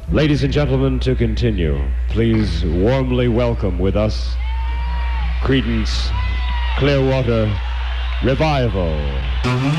Ladies and gentlemen, to continue, please warmly welcome with us Creedence Clearwater Revival.